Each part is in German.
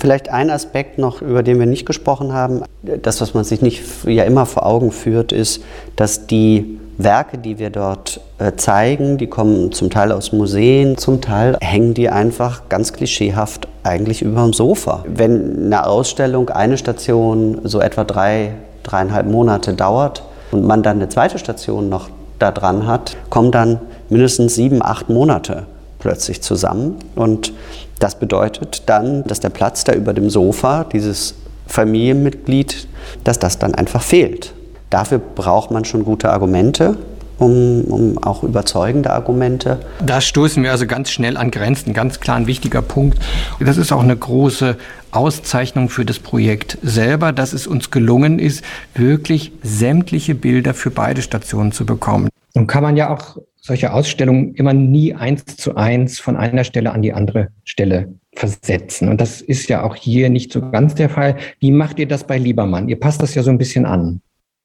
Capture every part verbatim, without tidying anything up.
Vielleicht ein Aspekt noch, über den wir nicht gesprochen haben. Das, was man sich nicht ja immer vor Augen führt, ist, dass die Werke, die wir dort äh, zeigen, die kommen zum Teil aus Museen, zum Teil hängen die einfach ganz klischeehaft eigentlich über dem Sofa. Wenn eine Ausstellung, eine Station so etwa drei, dreieinhalb Monate dauert und man dann eine zweite Station noch da dran hat, kommen dann mindestens sieben, acht Monate plötzlich zusammen. Und das bedeutet dann, dass der Platz da über dem Sofa, dieses Familienmitglied, dass das dann einfach fehlt. Dafür braucht man schon gute Argumente, um, um auch überzeugende Argumente. Da stoßen wir also ganz schnell an Grenzen, ganz klar ein wichtiger Punkt. Das ist auch eine große Auszeichnung für das Projekt selber, dass es uns gelungen ist, wirklich sämtliche Bilder für beide Stationen zu bekommen. Nun kann man ja auch solche Ausstellungen immer nie eins zu eins von einer Stelle an die andere Stelle versetzen. Und das ist ja auch hier nicht so ganz der Fall. Wie macht ihr das bei Liebermann? Ihr passt das ja so ein bisschen an.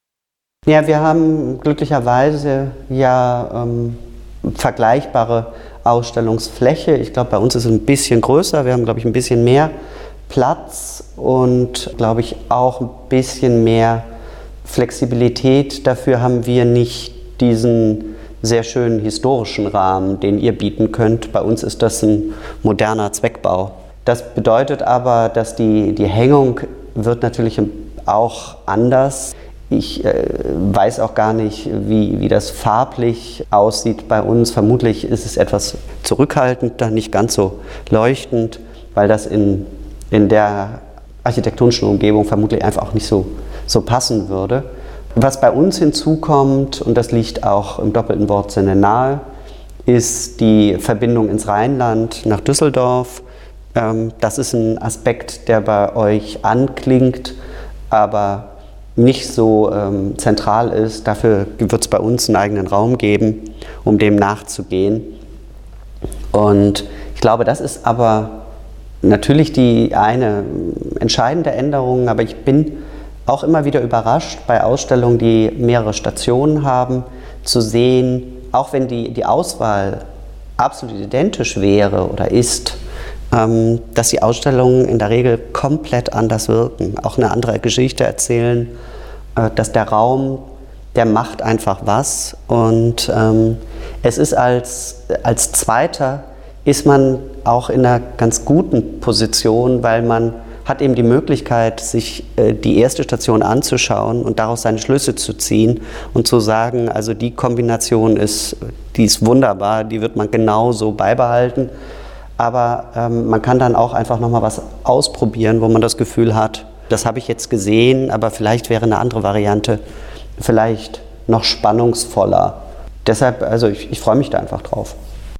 Ja, wir haben glücklicherweise ja ähm, vergleichbare Ausstellungsfläche. Ich glaube, bei uns ist es ein bisschen größer. Wir haben, glaube ich, ein bisschen mehr Platz und, glaube ich, auch ein bisschen mehr Flexibilität. Dafür haben wir nicht diesen sehr schönen historischen Rahmen, den ihr bieten könnt. Bei uns ist das ein moderner Zweckbau. Das bedeutet aber, dass die, die Hängung wird natürlich auch anders. Ich äh, weiß auch gar nicht, wie, wie das farblich aussieht bei uns. Vermutlich ist es etwas zurückhaltender, nicht ganz so leuchtend, weil das in, in der architektonischen Umgebung vermutlich einfach auch nicht so, so passen würde. Was bei uns hinzukommt, und das liegt auch im doppelten Wortsinne nahe, ist die Verbindung ins Rheinland nach Düsseldorf. Ähm, das ist ein Aspekt, der bei euch anklingt, aber nicht so ähm, zentral ist. Dafür wird es bei uns einen eigenen Raum geben, um dem nachzugehen. Und ich glaube, das ist aber natürlich die eine entscheidende Änderung, aber ich bin auch immer wieder überrascht bei Ausstellungen, die mehrere Stationen haben, zu sehen, auch wenn die, die Auswahl absolut identisch wäre oder ist, ähm, dass die Ausstellungen in der Regel komplett anders wirken, auch eine andere Geschichte erzählen, äh, dass der Raum, der macht einfach was und ähm, es ist als, als Zweiter ist man auch in einer ganz guten Position, weil man hat eben die Möglichkeit, sich äh, die erste Station anzuschauen und daraus seine Schlüsse zu ziehen und zu sagen, also die Kombination ist, die ist wunderbar, die wird man genauso beibehalten. Aber ähm, man kann dann auch einfach nochmal was ausprobieren, wo man das Gefühl hat, das habe ich jetzt gesehen, aber vielleicht wäre eine andere Variante vielleicht noch spannungsvoller. Deshalb, also ich, ich freue mich da einfach drauf.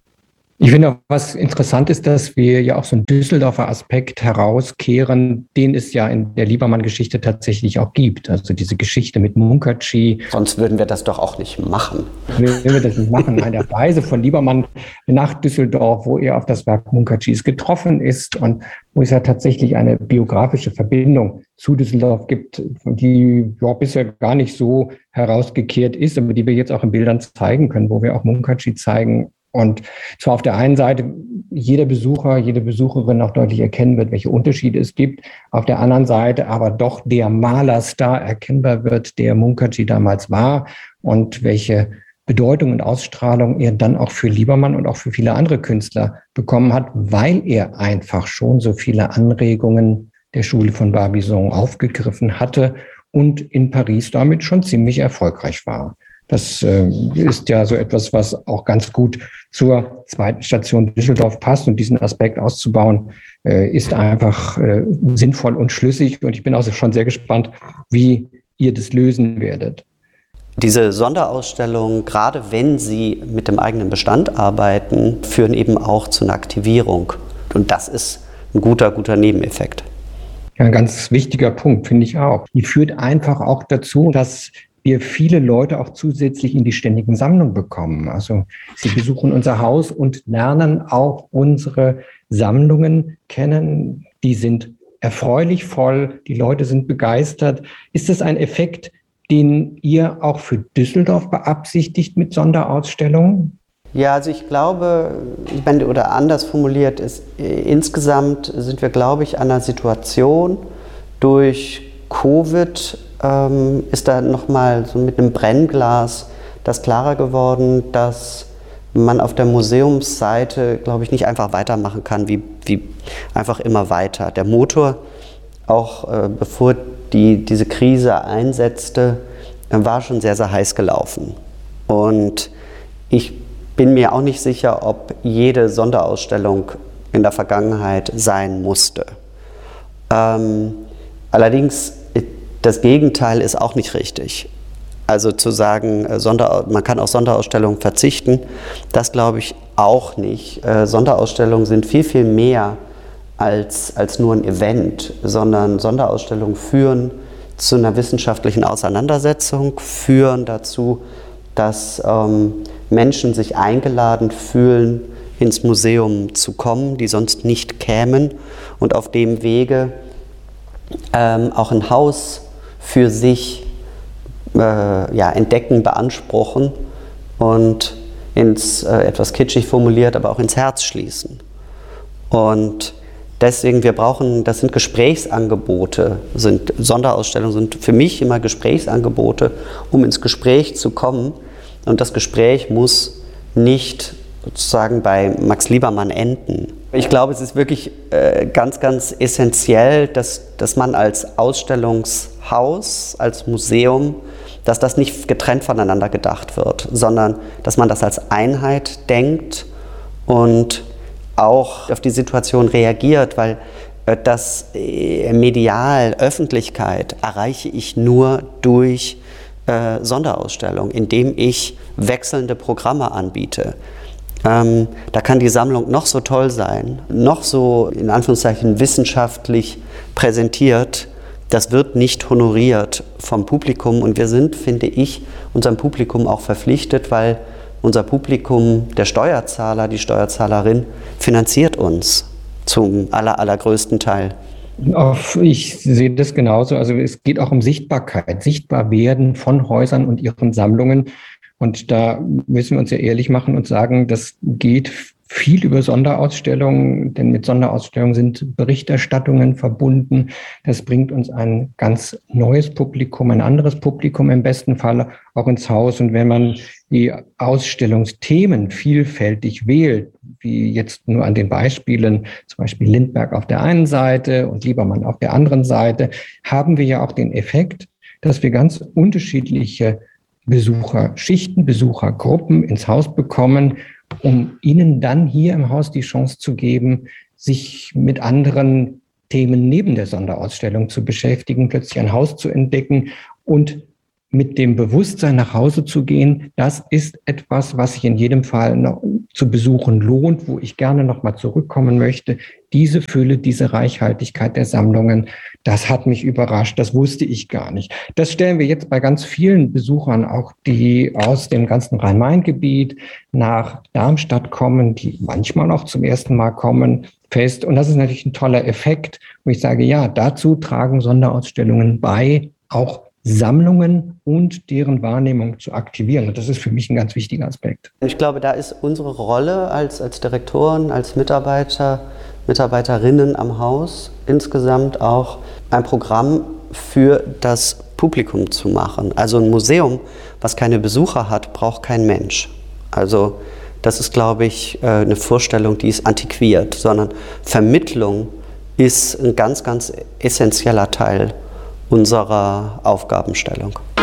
Ich finde auch, was interessant ist, dass wir ja auch so einen Düsseldorfer Aspekt herauskehren, den es ja in der Liebermann-Geschichte tatsächlich auch gibt. Also diese Geschichte mit Munkaci. Sonst würden wir das doch auch nicht machen. Würden wir das nicht machen. Eine Reise von Liebermann nach Düsseldorf, wo er auf das Werk Munkacis getroffen ist und wo es ja tatsächlich eine biografische Verbindung zu Düsseldorf gibt, die ja bisher gar nicht so herausgekehrt ist, aber die wir jetzt auch in Bildern zeigen können, wo wir auch Munkaci zeigen. Und zwar auf der einen Seite jeder Besucher, jede Besucherin auch deutlich erkennen wird, welche Unterschiede es gibt. Auf der anderen Seite aber doch der Malerstar erkennbar wird, der Munkaci damals war und welche Bedeutung und Ausstrahlung er dann auch für Liebermann und auch für viele andere Künstler bekommen hat, weil er einfach schon so viele Anregungen der Schule von Barbizon aufgegriffen hatte und in Paris damit schon ziemlich erfolgreich war. Das äh, ist ja so etwas, was auch ganz gut zur zweiten Station Düsseldorf passt. Und diesen Aspekt auszubauen, äh, ist einfach äh, sinnvoll und schlüssig. Und ich bin auch schon sehr gespannt, wie ihr das lösen werdet. Diese Sonderausstellungen, gerade wenn sie mit dem eigenen Bestand arbeiten, führen eben auch zu einer Aktivierung. Und das ist ein guter, guter Nebeneffekt. Ja, ein ganz wichtiger Punkt, finde ich auch. Die führt einfach auch dazu, dass wir viele Leute auch zusätzlich in die ständigen Sammlungen bekommen. Also sie besuchen unser Haus und lernen auch unsere Sammlungen kennen. Die sind erfreulich voll, die Leute sind begeistert. Ist das ein Effekt, den ihr auch für Düsseldorf beabsichtigt mit Sonderausstellungen? Ja, also ich glaube, ich meine, oder anders formuliert ist, insgesamt sind wir, glaube ich, an einer Situation, durch Covid ähm, ist da nochmal so mit einem Brennglas das klarer geworden, dass man auf der Museumsseite, glaube ich, nicht einfach weitermachen kann, wie, wie einfach immer weiter. Der Motor, auch äh, bevor die, diese Krise einsetzte, äh, war schon sehr, sehr heiß gelaufen. Und ich bin mir auch nicht sicher, ob jede Sonderausstellung in der Vergangenheit sein musste. Ähm, allerdings, das Gegenteil ist auch nicht richtig. Also zu sagen, Sonder, man kann auf Sonderausstellungen verzichten, das glaube ich auch nicht. Äh, Sonderausstellungen sind viel, viel mehr als, als nur ein Event, sondern Sonderausstellungen führen zu einer wissenschaftlichen Auseinandersetzung, führen dazu, dass ähm, Menschen sich eingeladen fühlen, ins Museum zu kommen, die sonst nicht kämen und auf dem Wege ähm, auch ein Haus für sich äh, ja, entdecken, beanspruchen und ins, äh, etwas kitschig formuliert, aber auch ins Herz schließen. Und deswegen, wir brauchen, das sind Gesprächsangebote, sind, Sonderausstellungen sind für mich immer Gesprächsangebote, um ins Gespräch zu kommen. Und das Gespräch muss nicht sozusagen bei Max Liebermann enden. Ich glaube, es ist wirklich äh, ganz, ganz essentiell, dass, dass man als Ausstellungshaus, als Museum, dass das nicht getrennt voneinander gedacht wird, sondern dass man das als Einheit denkt und auch auf die Situation reagiert, weil äh, das äh, medial, Öffentlichkeit erreiche ich nur durch äh, Sonderausstellungen, indem ich wechselnde Programme anbiete. Ähm, da kann die Sammlung noch so toll sein, noch so in Anführungszeichen wissenschaftlich präsentiert, das wird nicht honoriert vom Publikum und wir sind, finde ich, unserem Publikum auch verpflichtet, weil unser Publikum, der Steuerzahler, die Steuerzahlerin, finanziert uns zum aller, allergrößten Teil. Ich sehe das genauso. Also es geht auch um Sichtbarkeit, sichtbar werden von Häusern und ihren Sammlungen. Und da müssen wir uns ja ehrlich machen und sagen, das geht viel über Sonderausstellungen, denn mit Sonderausstellungen sind Berichterstattungen verbunden. Das bringt uns ein ganz neues Publikum, ein anderes Publikum im besten Fall auch ins Haus. Und wenn man die Ausstellungsthemen vielfältig wählt, wie jetzt nur an den Beispielen, zum Beispiel Lindbergh auf der einen Seite und Liebermann auf der anderen Seite, haben wir ja auch den Effekt, dass wir ganz unterschiedliche Besucherschichten, Besuchergruppen ins Haus bekommen, um ihnen dann hier im Haus die Chance zu geben, sich mit anderen Themen neben der Sonderausstellung zu beschäftigen, plötzlich ein Haus zu entdecken und mit dem Bewusstsein nach Hause zu gehen. Das ist etwas, was sich in jedem Fall noch zu besuchen lohnt, wo ich gerne nochmal zurückkommen möchte. Diese Fülle, diese Reichhaltigkeit der Sammlungen, das hat mich überrascht, das wusste ich gar nicht. Das stellen wir jetzt bei ganz vielen Besuchern, auch die aus dem ganzen Rhein-Main-Gebiet nach Darmstadt kommen, die manchmal auch zum ersten Mal kommen, fest. Und das ist natürlich ein toller Effekt, wo ich sage, ja, dazu tragen Sonderausstellungen bei, auch Sammlungen und deren Wahrnehmung zu aktivieren. Und das ist für mich ein ganz wichtiger Aspekt. Ich glaube, da ist unsere Rolle als, als Direktoren, als Mitarbeiter, Mitarbeiterinnen am Haus insgesamt auch ein Programm für das Publikum zu machen. Also ein Museum, was keine Besucher hat, braucht kein Mensch. Also das ist, glaube ich, eine Vorstellung, die ist antiquiert, sondern Vermittlung ist ein ganz, ganz essentieller Teil unserer Aufgabenstellung.